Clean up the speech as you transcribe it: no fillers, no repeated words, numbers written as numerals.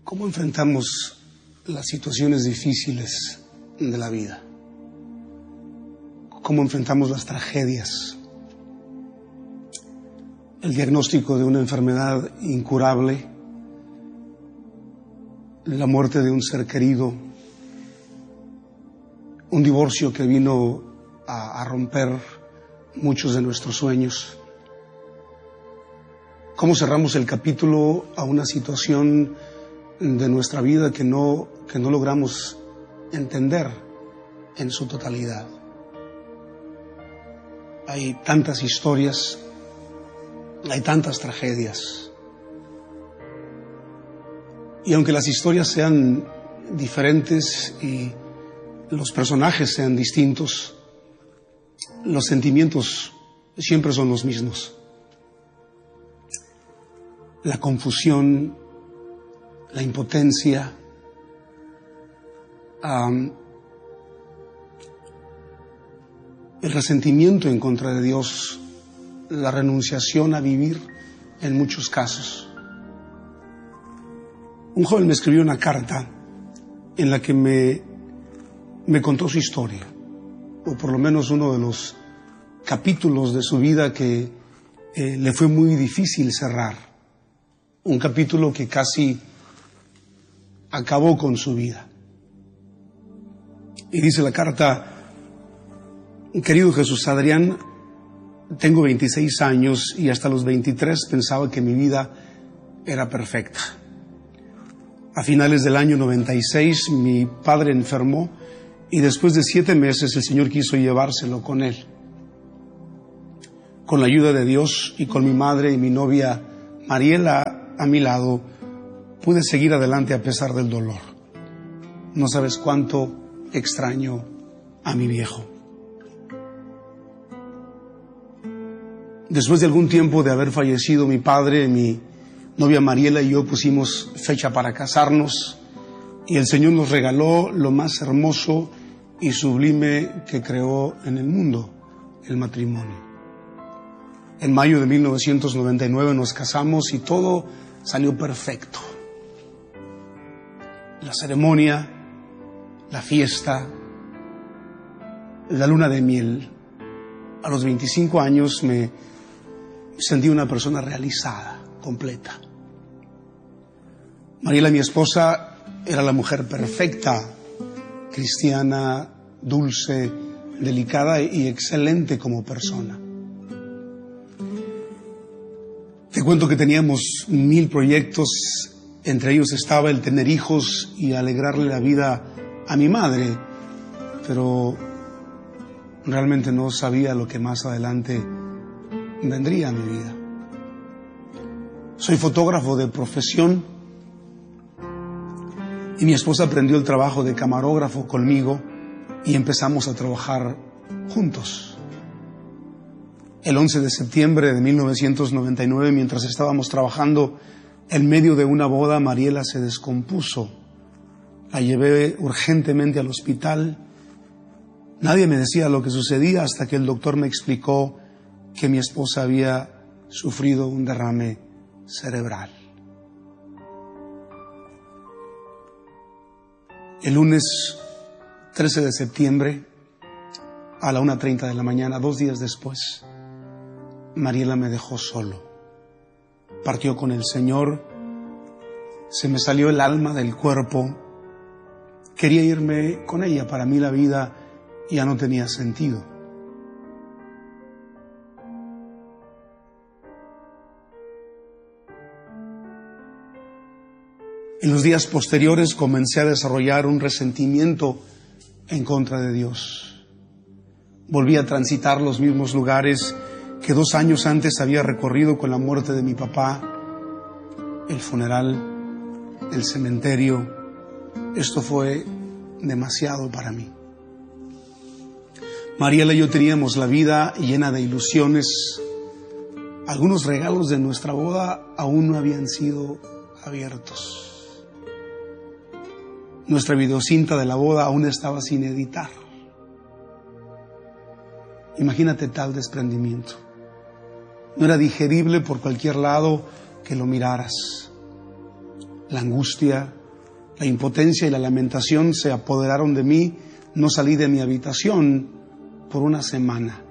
¿Cómo enfrentamos las situaciones difíciles de la vida? ¿Cómo enfrentamos las tragedias? El diagnóstico de una enfermedad incurable, la muerte de un ser querido, un divorcio que vino a romper muchos de nuestros sueños. ¿Cómo cerramos el capítulo a una situación de nuestra vida que no logramos entender en su totalidad? Hay tantas historias, hay tantas tragedias. Y aunque las historias sean diferentes y los personajes sean distintos, los sentimientos siempre son los mismos. La confusión, la impotencia, el resentimiento en contra de Dios, la renunciación a vivir en muchos casos. Un joven me escribió una carta en la que me contó su historia, o por lo menos uno de los capítulos de su vida que le fue muy difícil cerrar. Un capítulo que casi acabó con su vida. Y dice la carta: querido Jesús Adrián, tengo 26 años y hasta los 23 pensaba que mi vida era perfecta. A finales del año 96 mi padre enfermó y después de 7 meses el Señor quiso llevárselo con él. Con la ayuda de Dios y con mi madre y mi novia Mariela a mi lado, pude seguir adelante a pesar del dolor. No sabes cuánto extraño a mi viejo. Después de algún tiempo de haber fallecido mi padre, mi novia Mariela y yo pusimos fecha para casarnos y el Señor nos regaló lo más hermoso y sublime que creó en el mundo, el matrimonio. En mayo de 1999 nos casamos y todo salió perfecto. La ceremonia, la fiesta, la luna de miel. A los 25 años me sentí una persona realizada, completa. Mariela, mi esposa, era la mujer perfecta, cristiana, dulce, delicada y excelente como persona. Te cuento que teníamos 1000 proyectos, entre ellos estaba el tener hijos y alegrarle la vida a mi madre, pero realmente no sabía lo que más adelante vendría a mi vida. Soy fotógrafo de profesión y mi esposa aprendió el trabajo de camarógrafo conmigo y empezamos a trabajar juntos. El 11 de septiembre de 1999, mientras estábamos trabajando en medio de una boda, Mariela se descompuso. La llevé urgentemente al hospital. Nadie me decía lo que sucedía hasta que el doctor me explicó que mi esposa había sufrido un derrame cerebral. El lunes 13 de septiembre, a la 1:30 de la mañana, 2 días después, Mariela me dejó solo. Partió con el Señor. Se me salió el alma del cuerpo. Quería irme con ella. Para mí la vida ya no tenía sentido. En los días posteriores comencé a desarrollar un resentimiento en contra de Dios. Volví a transitar los mismos lugares que 2 años antes había recorrido con la muerte de mi papá, el funeral, el cementerio. Esto fue demasiado para mí. Mariela y yo teníamos la vida llena de ilusiones. Algunos regalos de nuestra boda aún no habían sido abiertos. Nuestra videocinta de la boda aún estaba sin editar. Imagínate tal desprendimiento. No era digerible por cualquier lado que lo miraras. La angustia, La impotencia y la lamentación se apoderaron de mí. No salí de mi habitación por una semana.